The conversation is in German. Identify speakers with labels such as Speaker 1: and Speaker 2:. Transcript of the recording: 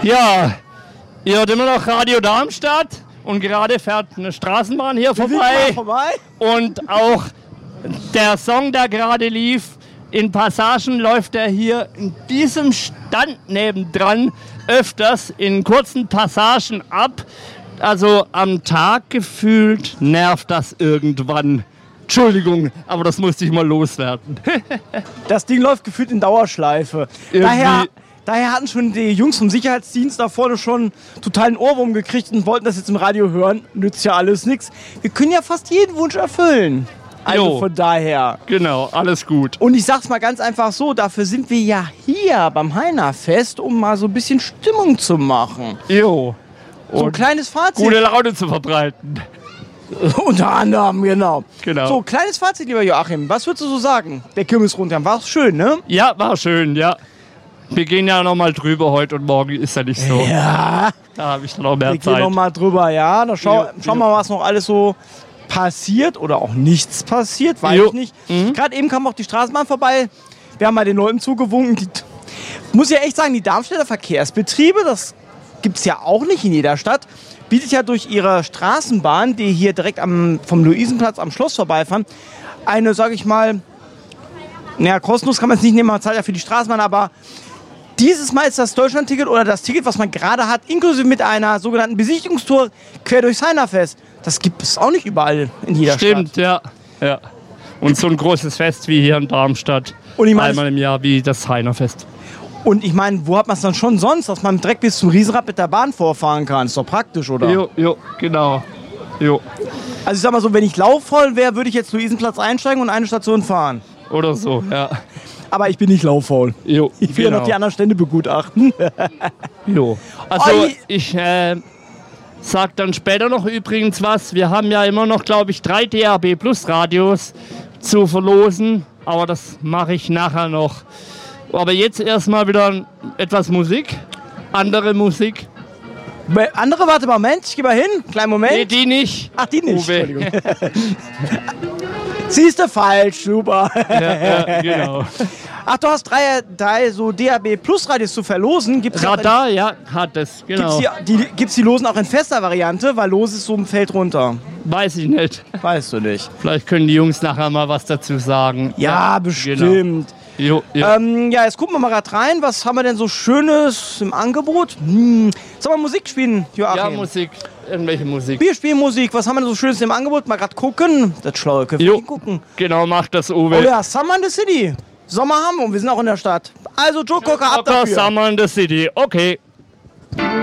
Speaker 1: Ja, ihr hört immer noch Radio Darmstadt und gerade fährt eine Straßenbahn hier vorbei. Und auch der Song, der gerade lief, in Passagen läuft er hier in diesem Stand nebendran öfters in kurzen Passagen ab. Also am Tag gefühlt nervt das irgendwann. Entschuldigung, aber das musste ich mal loswerden.
Speaker 2: Das Ding läuft gefühlt in Dauerschleife. Daher hatten schon die Jungs vom Sicherheitsdienst da vorne schon totalen Ohrwurm gekriegt und wollten das jetzt im Radio hören. Nützt ja alles nichts. Wir können ja fast jeden Wunsch erfüllen. Also von daher.
Speaker 1: Genau, alles gut.
Speaker 2: Und ich sag's mal ganz einfach so, dafür sind wir ja hier beim Heinerfest, um mal so ein bisschen Stimmung zu machen.
Speaker 1: Jo.
Speaker 2: So ein kleines Fazit.
Speaker 1: Gute Laune zu verbreiten.
Speaker 2: Unter anderem, genau.
Speaker 1: Genau.
Speaker 2: So, kleines Fazit, lieber Joachim. Was würdest du so sagen? Der Kirmesrundgang, war schön, ne?
Speaker 1: Ja, war schön, ja. Wir gehen ja noch mal drüber heute und morgen ist ja nicht so.
Speaker 2: Ja.
Speaker 1: Da habe ich noch mehr Zeit.
Speaker 2: Wir gehen noch mal drüber, ja. Dann schauen wir mal, was noch alles so passiert oder auch nichts passiert, weiß ich nicht. Gerade eben kam auch die Straßenbahn vorbei. Wir haben mal den Leuten zugewunken. Muss ja echt sagen, die Darmstädter Verkehrsbetriebe, das gibt es ja auch nicht in jeder Stadt, bietet ja durch ihre Straßenbahn, die hier direkt vom Luisenplatz am Schloss vorbeifahren, eine, sage ich mal, naja, kostenlos kann man es nicht nehmen, man zahlt ja für die Straßenbahn, aber dieses Mal ist das Deutschland-Ticket oder das Ticket, was man gerade hat, inklusive mit einer sogenannten Besichtigungstour quer durchs Heinerfest. Das gibt es auch nicht überall in jeder Stadt.
Speaker 1: Stimmt, ja. Und so ein großes Fest wie hier in Darmstadt,
Speaker 2: und ich meine,
Speaker 1: einmal im Jahr wie das Heinerfest.
Speaker 2: Und ich meine, wo hat man es dann schon sonst, dass man direkt bis zum Riesenrad mit der Bahn vorfahren kann? Ist doch praktisch, oder?
Speaker 1: Jo, genau. Jo.
Speaker 2: Also ich sag mal so, wenn ich laufvoll wäre, würde ich jetzt Luisenplatz einsteigen und eine Station fahren.
Speaker 1: Oder so, ja.
Speaker 2: Aber ich bin nicht lauffaul.
Speaker 1: Jo,
Speaker 2: ich will ja noch die anderen Stände begutachten.
Speaker 1: Jo. Also ich sag dann später noch übrigens was. Wir haben ja immer noch, glaube ich, 3 DAB Plus Radios zu verlosen. Aber das mache ich nachher noch. Aber jetzt erstmal wieder etwas Musik. Andere Musik.
Speaker 2: Andere, warte, Moment, ich geh mal hin. Kleinen Moment.
Speaker 1: Nee, die nicht.
Speaker 2: Ach, die nicht.
Speaker 1: Uwe.
Speaker 2: Entschuldigung. Siehst du, falsch, super.
Speaker 1: Ja, genau.
Speaker 2: Ach, du hast 3 so DAB Plus Radios zu verlosen. Gibt's
Speaker 1: Radar, ja, hat es, genau.
Speaker 2: Gibt's die Losen auch in fester Variante, weil Los ist so im Feld runter?
Speaker 1: Weiß ich nicht.
Speaker 2: Weißt du nicht.
Speaker 1: Vielleicht können die Jungs nachher mal was dazu sagen.
Speaker 2: Ja, bestimmt.
Speaker 1: Genau. Jo.
Speaker 2: Ja, jetzt gucken wir mal gerade rein. Was haben wir denn so Schönes im Angebot? Sollen wir Musik spielen, Joachim?
Speaker 1: Ja, Musik. Irgendwelche Musik.
Speaker 2: Wir spielen Musik. Was haben wir denn so Schönes im Angebot? Mal gerade gucken. Das Schlaue können wir gucken.
Speaker 1: Genau, macht das, Uwe.
Speaker 2: Oh ja, Summer in the City. Sommer haben wir und wir sind auch in der Stadt. Also Joe Cocker, ab dafür.
Speaker 1: Summer in the City, okay.